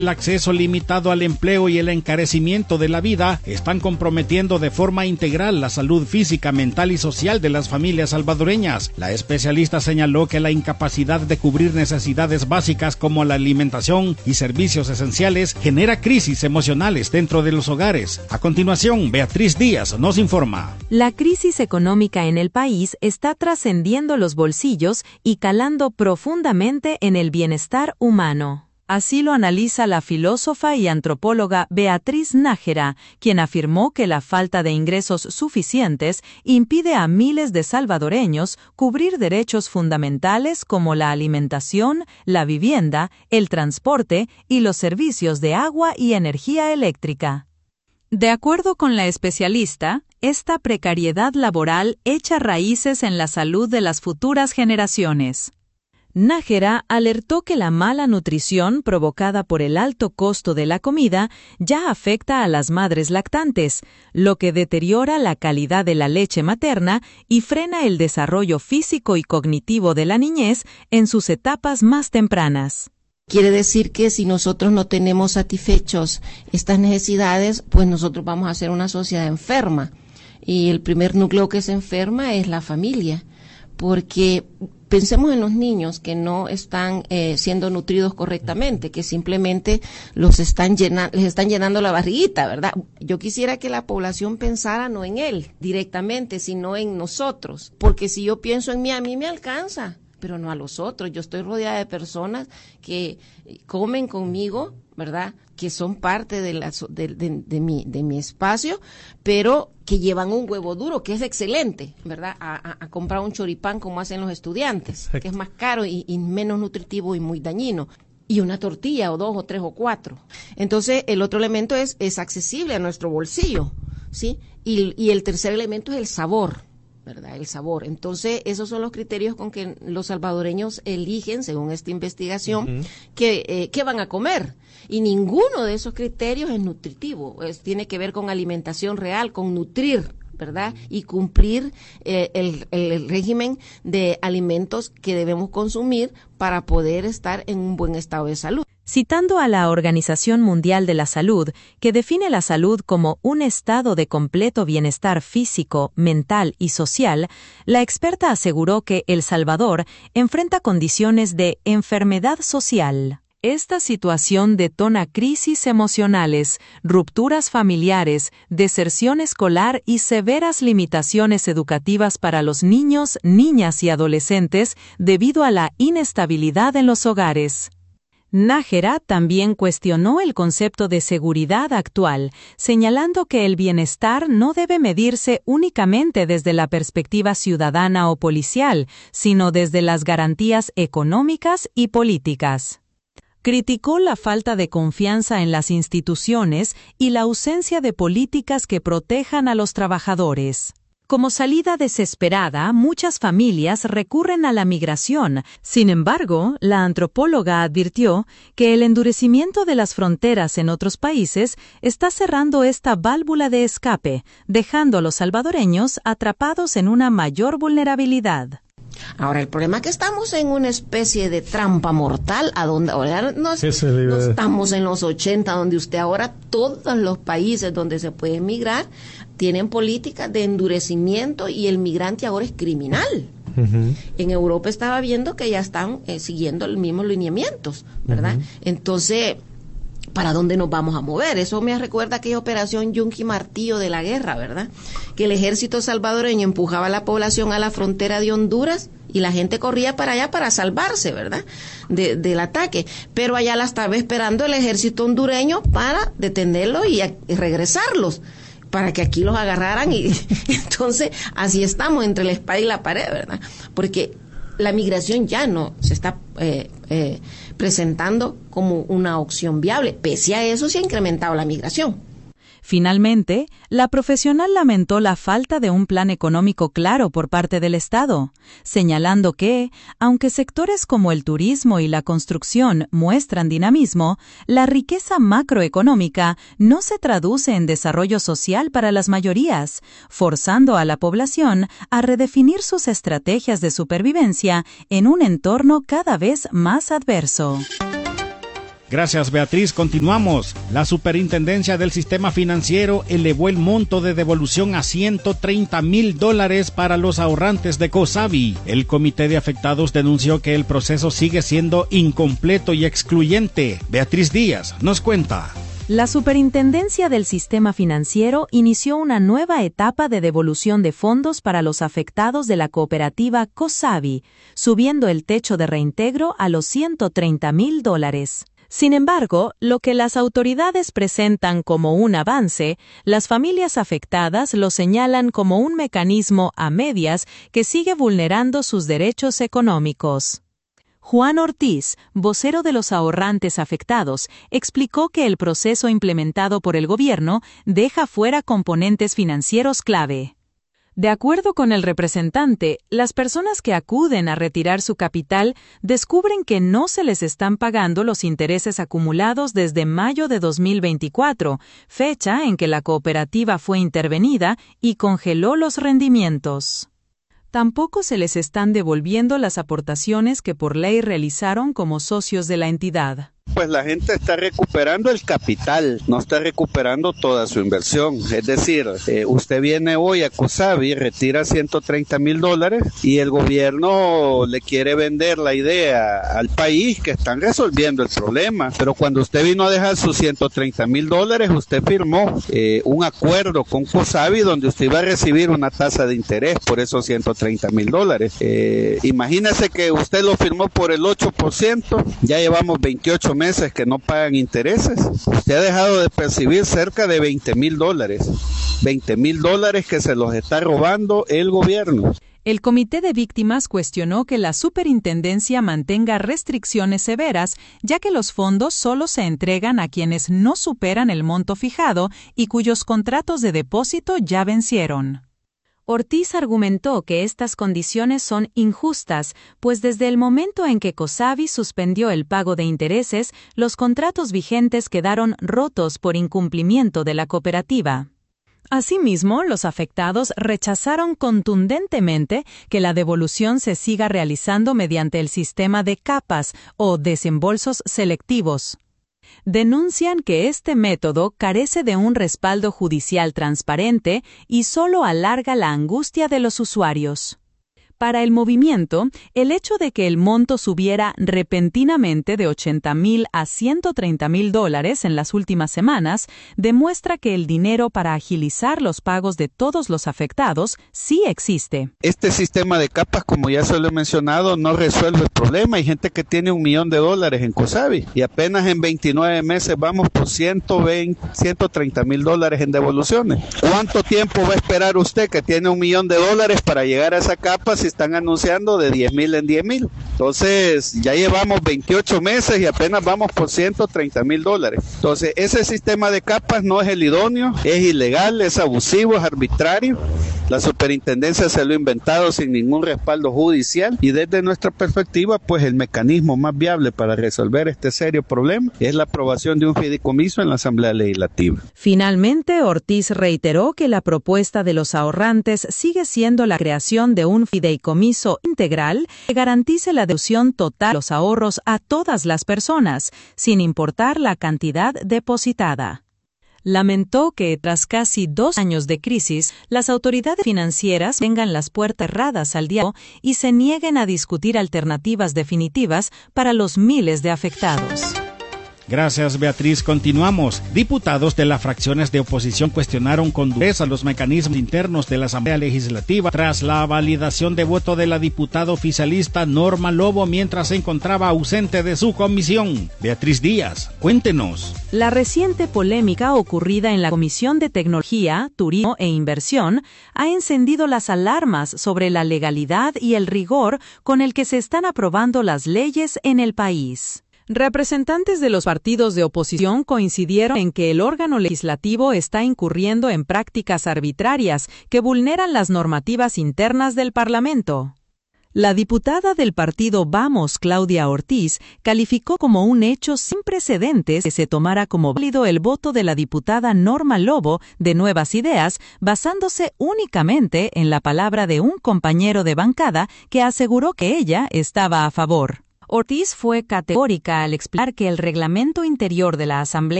El acceso limitado al empleo y el encarecimiento de la vida están comprometiendo de forma integral la salud física, mental y social de las familias salvadoreñas. La especialista señaló que la incapacidad de cubrir necesidades básicas como la alimentación y servicios esenciales genera crisis emocionales dentro de los hogares. A continuación, Beatriz Díaz nos informa. La crisis económica en el país está trascendiendo los bolsillos y calando profundamente en el bienestar humano. Así lo analiza la filósofa y antropóloga Beatriz Nájera, quien afirmó que la falta de ingresos suficientes impide a miles de salvadoreños cubrir derechos fundamentales como la alimentación, la vivienda, el transporte y los servicios de agua y energía eléctrica. De acuerdo con la especialista, esta precariedad laboral echa raíces en la salud de las futuras generaciones. Nájera alertó que la mala nutrición provocada por el alto costo de la comida ya afecta a las madres lactantes, lo que deteriora la calidad de la leche materna y frena el desarrollo físico y cognitivo de la niñez en sus etapas más tempranas. Quiere decir que si nosotros no tenemos satisfechos estas necesidades, pues nosotros vamos a ser una sociedad enferma. Y el primer núcleo que se enferma es la familia, porque pensemos en los niños que no están siendo nutridos correctamente, que simplemente les están llenando la barriguita, ¿verdad? Yo quisiera que la población pensara no en él directamente, sino en nosotros, porque si yo pienso en mí, a mí me alcanza, pero no a los otros. Yo estoy rodeada de personas que comen conmigo, ¿verdad?, que son parte de mi espacio, pero que llevan un huevo duro, que es excelente, ¿verdad?, a comprar un choripán como hacen los estudiantes, que es más caro y menos nutritivo y muy dañino, y una tortilla o 2 o 3 o 4. Entonces, el otro elemento es accesible a nuestro bolsillo, ¿sí? Y el tercer elemento es el sabor, ¿verdad? El sabor. Entonces, esos son los criterios con que los salvadoreños eligen, según esta investigación, qué van a comer. Y ninguno de esos criterios es nutritivo. Tiene que ver con alimentación real, con nutrir, ¿verdad? Y cumplir el régimen de alimentos que debemos consumir para poder estar en un buen estado de salud. Citando a la Organización Mundial de la Salud, que define la salud como un estado de completo bienestar físico, mental y social, la experta aseguró que El Salvador enfrenta condiciones de enfermedad social. Esta situación detona crisis emocionales, rupturas familiares, deserción escolar y severas limitaciones educativas para los niños, niñas y adolescentes debido a la inestabilidad en los hogares. Nájera también cuestionó el concepto de seguridad actual, señalando que el bienestar no debe medirse únicamente desde la perspectiva ciudadana o policial, sino desde las garantías económicas y políticas. Criticó la falta de confianza en las instituciones y la ausencia de políticas que protejan a los trabajadores. Como salida desesperada, muchas familias recurren a la migración. Sin embargo, la antropóloga advirtió que el endurecimiento de las fronteras en otros países está cerrando esta válvula de escape, dejando a los salvadoreños atrapados en una mayor vulnerabilidad. Ahora, el problema es que estamos en una especie de trampa mortal, a donde ahora no estamos en los 80, donde usted ahora, todos los países donde se puede emigrar, tienen políticas de endurecimiento y el migrante ahora es criminal. Uh-huh. En Europa estaba viendo que ya están siguiendo los mismos lineamientos, ¿verdad? Uh-huh. Entonces, ¿para dónde nos vamos a mover? Eso me recuerda aquella operación Yunque y Martillo de la guerra, ¿verdad? Que el ejército salvadoreño empujaba a la población a la frontera de Honduras y la gente corría para allá para salvarse, ¿verdad?, del ataque. Pero allá la estaba esperando el ejército hondureño para detenerlos y regresarlos, para que aquí los agarraran. Y entonces así estamos entre la espada y la pared, ¿verdad? Porque la migración ya no se está presentando como una opción viable. Pese a eso, se ha incrementado la migración. Finalmente, la profesional lamentó la falta de un plan económico claro por parte del Estado, señalando que, aunque sectores como el turismo y la construcción muestran dinamismo, la riqueza macroeconómica no se traduce en desarrollo social para las mayorías, forzando a la población a redefinir sus estrategias de supervivencia en un entorno cada vez más adverso. Gracias, Beatriz. Continuamos. La Superintendencia del Sistema Financiero elevó el monto de devolución a $130,000 para los ahorrantes de COSAVI. El Comité de Afectados denunció que el proceso sigue siendo incompleto y excluyente. Beatriz Díaz nos cuenta. La Superintendencia del Sistema Financiero inició una nueva etapa de devolución de fondos para los afectados de la cooperativa COSAVI, subiendo el techo de reintegro a los $130,000. Sin embargo, lo que las autoridades presentan como un avance, las familias afectadas lo señalan como un mecanismo a medias que sigue vulnerando sus derechos económicos. Juan Ortiz, vocero de los ahorrantes afectados, explicó que el proceso implementado por el gobierno deja fuera componentes financieros clave. De acuerdo con el representante, las personas que acuden a retirar su capital descubren que no se les están pagando los intereses acumulados desde mayo de 2024, fecha en que la cooperativa fue intervenida y congeló los rendimientos. Tampoco se les están devolviendo las aportaciones que por ley realizaron como socios de la entidad. Pues la gente está recuperando el capital, no está recuperando toda su inversión. Es decir, usted viene hoy a COSAVI, retira $130,000 y el gobierno le quiere vender la idea al país que están resolviendo el problema. Pero cuando usted vino a dejar sus $130,000, usted firmó un acuerdo con COSAVI donde usted iba a recibir una tasa de interés por esos $130,000. Imagínese que usted lo firmó por el 8%, ya llevamos 28 meses que no pagan intereses. Usted ha dejado de percibir cerca de $20,000. $20,000 que se los está robando el gobierno. El Comité de Víctimas cuestionó que la superintendencia mantenga restricciones severas, ya que los fondos solo se entregan a quienes no superan el monto fijado y cuyos contratos de depósito ya vencieron. Ortiz argumentó que estas condiciones son injustas, pues desde el momento en que COSAVI suspendió el pago de intereses, los contratos vigentes quedaron rotos por incumplimiento de la cooperativa. Asimismo, los afectados rechazaron contundentemente que la devolución se siga realizando mediante el sistema de capas o desembolsos selectivos. Denuncian que este método carece de un respaldo judicial transparente y solo alarga la angustia de los usuarios. Para el movimiento, el hecho de que el monto subiera repentinamente de $80,000 a $130,000 en las últimas semanas demuestra que el dinero para agilizar los pagos de todos los afectados sí existe. Este sistema de capas, como ya se lo he mencionado, no resuelve el problema. Hay gente que tiene $1 millón en COSAVI y apenas en 29 meses vamos por $130,000 en devoluciones. ¿Cuánto tiempo va a esperar usted que tiene $1 millón para llegar a esa capa si están anunciando de 10,000 en 10,000? Entonces ya llevamos 28 meses y apenas vamos por $130,000. Entonces ese sistema de capas no es el idóneo, es ilegal, es abusivo, es arbitrario. La superintendencia se lo ha inventado sin ningún respaldo judicial y desde nuestra perspectiva, pues el mecanismo más viable para resolver este serio problema es la aprobación de un fideicomiso en la Asamblea Legislativa. Finalmente, Ortiz reiteró que la propuesta de los ahorrantes sigue siendo la creación de un fideicomiso integral que garantice la devolución total de los ahorros a todas las personas, sin importar la cantidad depositada. Lamentó que, tras casi 2 años de crisis, las autoridades financieras tengan las puertas cerradas al diálogo y se nieguen a discutir alternativas definitivas para los miles de afectados. Gracias, Beatriz. Continuamos. Diputados de las fracciones de oposición cuestionaron con dureza los mecanismos internos de la Asamblea Legislativa tras la validación de voto de la diputada oficialista Norma Lobo mientras se encontraba ausente de su comisión. Beatriz Díaz, cuéntenos. La reciente polémica ocurrida en la Comisión de Tecnología, Turismo e Inversión ha encendido las alarmas sobre la legalidad y el rigor con el que se están aprobando las leyes en el país. Representantes de los partidos de oposición coincidieron en que el órgano legislativo está incurriendo en prácticas arbitrarias que vulneran las normativas internas del Parlamento. La diputada del partido Vamos, Claudia Ortiz, calificó como un hecho sin precedentes que se tomara como válido el voto de la diputada Norma Lobo de Nuevas Ideas, basándose únicamente en la palabra de un compañero de bancada que aseguró que ella estaba a favor. Ortiz fue categórica al explicar que el reglamento interior de la Asamblea